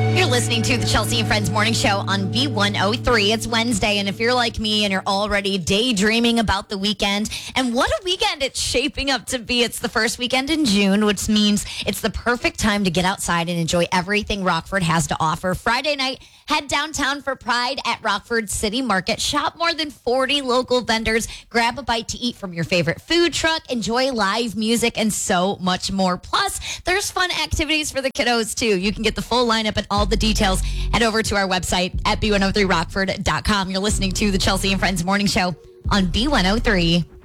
You're listening to the Chelsea and Friends Morning Show on B103. It's Wednesday, and if you're like me and you're already daydreaming about the weekend, and what a weekend it's shaping up to be. It's the first weekend in June, which means it's the perfect time to get outside and enjoy everything Rockford has to offer. Friday night, head downtown for Pride at Rockford City Market. Shop more than 40 local vendors. Grab a bite to eat from your favorite food truck. Enjoy live music and so much more. Plus, there's fun activities for the kiddos, too. You can get the full lineup and all the details. Head over to our website at b103rockford.com. You're listening to the Chelsea and Friends Morning Show on B103.